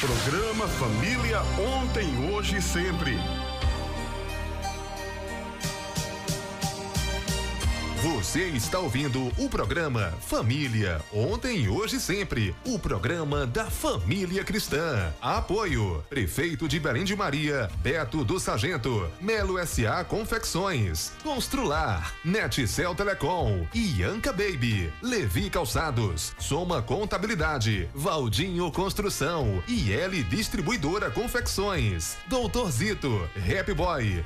Programa Família Ontem, Hoje e Sempre. Você está ouvindo o programa Família Ontem, Hoje e Sempre, o programa da família cristã. Apoio: Prefeito de Belém de Maria, Beto do Sargento, Melo S.A. Confecções, Constrular, Netcel Telecom, Ianca Baby, Levi Calçados, Soma Contabilidade, Valdinho Construção, IL Distribuidora Confecções, Doutor Zito, Happy Boy,